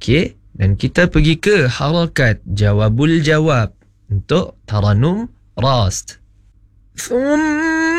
Okey, dan kita pergi ke harakat jawabul jawab untuk taranum rast. ثم